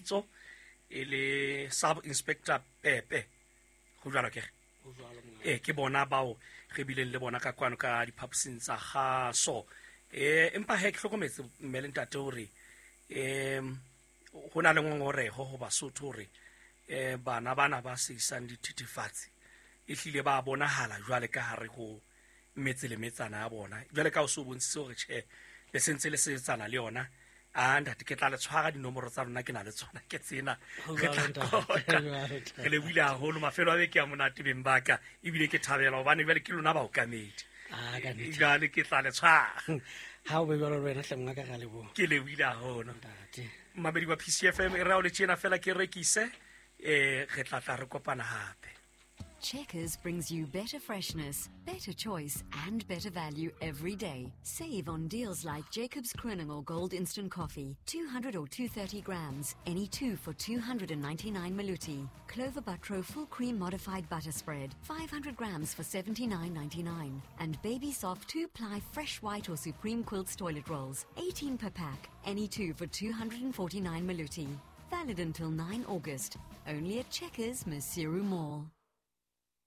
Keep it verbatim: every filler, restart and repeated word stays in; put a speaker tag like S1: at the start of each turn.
S1: mabitso e le Sub Inspector Pepe go jwalo ke eh ke bona bao re bileng le bona ka kwano ka diphaposing tsa gaso eh empa he ke hlokometse mmele ntate hore em go na le ngongorego go Basotho hore eh bana bana ba se isang dithethefatsi e hlile ba bonahala jwale ka hare go metse le metsana ya bona jwale ka o se bontse hore che le sentse le setsana le yona a ntate ke tla le tshwara dinomoro tsa rona ke na le tsona ke tsena ke le buile haholo mafelo a beke ya monate beng baka ebile ke thabela hobane jwale ke lona ba o kamedi
S2: Ah, ka nnete.
S1: jwale ke tla le tshwara
S2: ha o be jwalo le wena hle mongaka ga le bo
S1: ke le buile haholo
S2: ntate
S1: mabedi wa P C F M e rao le tjena fela ke rekise eh re tla tla re kopana hape.
S3: Checkers brings you better freshness, better choice, and better value every day. Save on deals like Jacob's Kronenl Gold Instant Coffee, two hundred or two hundred thirty grams, any two for two hundred ninety-nine Maluti. Clover Butro Full Cream Modified Butter Spread, five hundred grams for seventy-nine ninety-nine. And Baby Soft two-ply Fresh White or Supreme Quilts Toilet Rolls, eighteen per pack, any two for two hundred forty-nine Maluti. Valid until nine August. Only at Checkers, Masiru Mall.